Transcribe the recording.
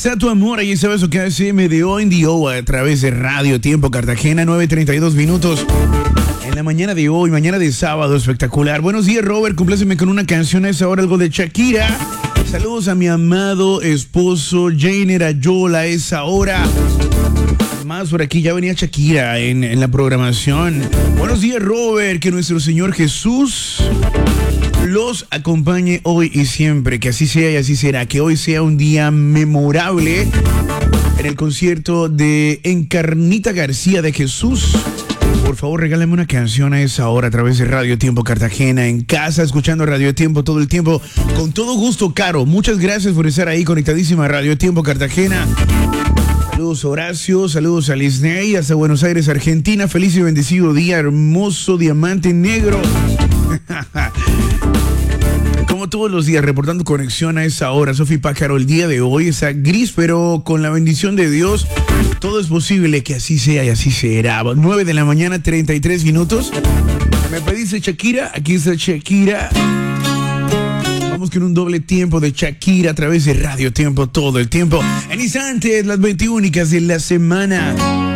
está tu amor? Ahí sabes lo que hace MDO en Dio a través de Radio Tiempo Cartagena, 9:32 minutos. En la mañana de hoy, mañana de sábado, espectacular. Buenos días, Robert. Compláceme con una canción a esa hora, algo de Shakira. Saludos a mi amado esposo, Jainer Ayola, a esa hora. Más por aquí, ya venía Shakira en la programación. Buenos días, Robert. Que nuestro Señor Jesús los acompañe hoy y siempre. Que así sea y así será. Que hoy sea un día memorable en el concierto de Encarnita García de Jesús. Por favor, regálame una canción a esa hora a través de Radio Tiempo Cartagena, en casa, escuchando Radio Tiempo todo el tiempo. Con todo gusto, Caro. Muchas gracias por estar ahí conectadísima a Radio Tiempo Cartagena. Saludos a Horacio, saludos a Lisney, hasta Buenos Aires, Argentina. Feliz y bendecido día, hermoso diamante negro. Como todos los días, reportando conexión a esa hora. Sofi Pájaro, el día de hoy está gris, pero con la bendición de Dios, todo es posible, que así sea y así será. 9 de la mañana, 33 minutos. Me pediste Shakira, aquí está Shakira. Vamos con un doble tiempo de Shakira a través de Radio Tiempo todo el tiempo. En instantes, las 20 únicas de la semana.